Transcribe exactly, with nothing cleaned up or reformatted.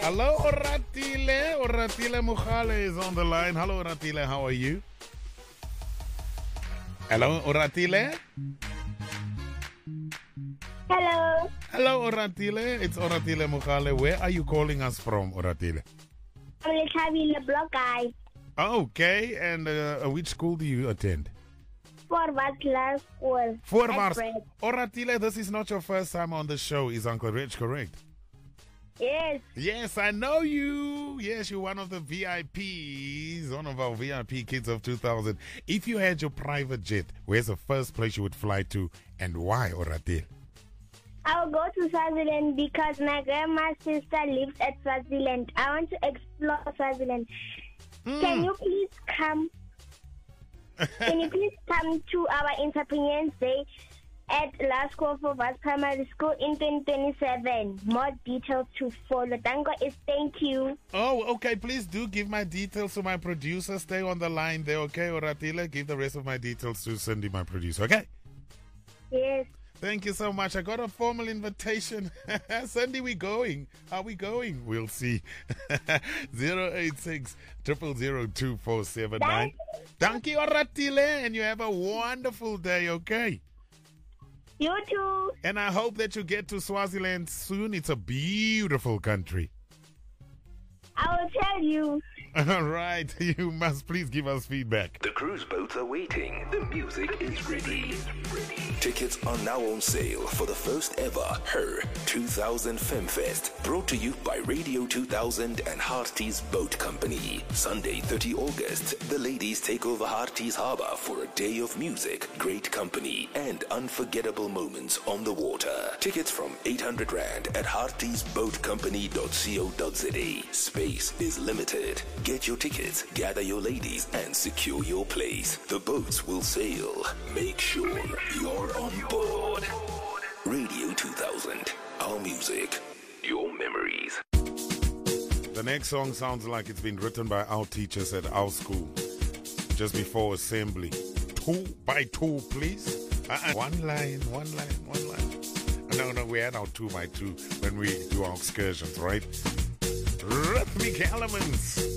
Hello, Oratile. Oratile Mogale is on the line. Hello, Oratile. How are you? Hello, Oratile. Hello. Hello, Oratile. It's Oratile Mogale. Where are you calling us from, Oratile? I'm Lekhabile Block Guy. Okay, and uh, which school do you attend? Forward Class School. Forward. Oratile, this is not your first time on the show. Is Uncle Rich correct? Yes. Yes, I know you. Yes, you're one of the V I Ps, one of our V I P kids of two thousand. If you had your private jet, where's the first place you would fly to and why, Oratile? I'll go to Swaziland because my grandma's sister lives at Swaziland. I want to explore Swaziland. Mm. Can you please come? Can you please come to our Entrepreneurs Day at Last School for Vast Primary School in twenty twenty-seven? More details to follow. Tango is thank you. Oh, okay. Please do give my details to my producer. Stay on the line there, okay, Oratile? Give the rest of my details to Cindy, my producer, okay? Yes. Thank you so much. I got a formal invitation. Cindy, we going? Are we going? We'll see. zero eight six, zero zero zero, two four seven nine. Thank you, Oratile, and you have a wonderful day, okay? You too. And I hope that you get to Swaziland soon. It's a beautiful country. I will tell you. All right. You must please give us feedback. The cruise boats are waiting. The music is ready. Tickets are now on sale for the first ever Her two thousand FemFest, brought to you by Radio two thousand and Hearties Boat Company. Sunday, thirtieth of August, the ladies take over Hearties Harbour for a day of music, great company, and unforgettable moments on the water. Tickets from eight hundred rand at hearties boat company dot co dot za. Space is limited. Get your tickets, gather your ladies, and secure your place. The boats will sail. Make sure you're on board. Radio two thousand. Our music. Your memories. The next song sounds like it's been written by our teachers at our school. Just before assembly. Two by two, please. Uh-uh. One line, one line, one line. No, no, we had our two by two when we do our excursions, right? Rhythmic elements.